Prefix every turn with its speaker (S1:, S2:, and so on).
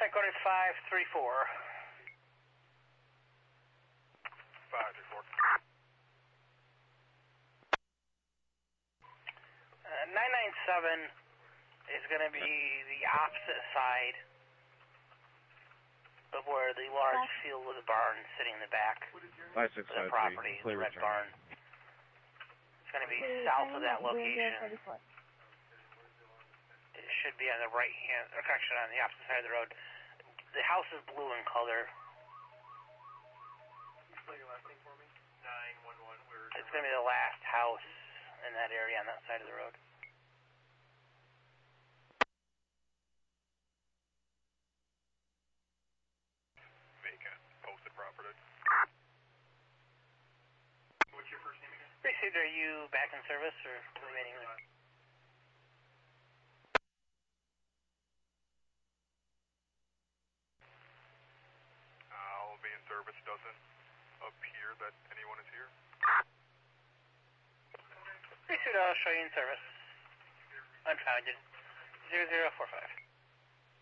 S1: Track code is 534.
S2: 534.
S1: 997 is going to be the opposite side of where the large field with the barn sitting in the back of the property, the red barn. It's going to be south of that location. It should be on the right hand, or correction, on the opposite side of the road. The house is blue in color.
S2: Spell your last name for me. 911.
S1: It's going to be the last house in that area on that side of the road.
S2: Vacant. Posted property. What's your first name again?
S1: Received, are you back in service or remaining there?
S2: I'll be in service. Doesn't appear that anyone is here.
S1: Received, I'll show you in service. Unfounded. 0045.